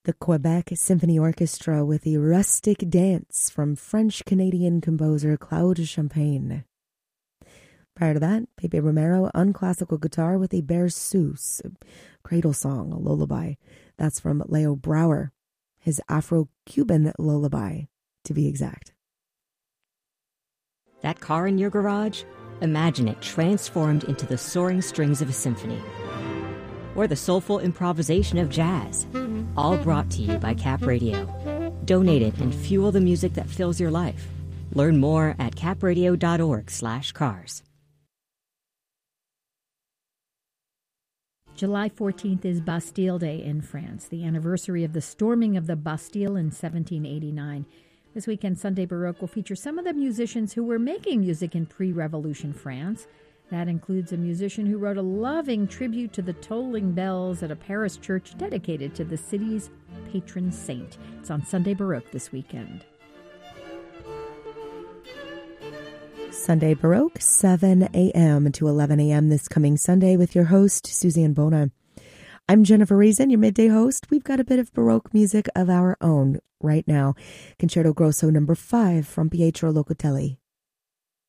the Quebec Symphony Orchestra with the Rustic Dance from French-Canadian composer Claude Champagne. Prior to that, Pepe Romero on classical guitar with a Berceuse, a cradle song, a lullaby. That's from Leo Brouwer, his Afro-Cuban lullaby, to be exact. That car in your garage? Imagine it transformed into the soaring strings of a symphony. Or the soulful improvisation of jazz. All brought to you by Cap Radio. Donate it and fuel the music that fills your life. Learn more at capradio.org/cars. July 14th is Bastille Day in France, the anniversary of the storming of the Bastille in 1789. This weekend, Sunday Baroque will feature some of the musicians who were making music in pre-revolution France. That includes a musician who wrote a loving tribute to the tolling bells at a Paris church dedicated to the city's patron saint. It's on Sunday Baroque this weekend. Sunday Baroque, 7 a.m. to 11 a.m. this coming Sunday with your host, Suzanne Bona. I'm Jennifer Reason, your midday host. We've got a bit of Baroque music of our own right now. Concerto Grosso number 5 from Pietro Locatelli.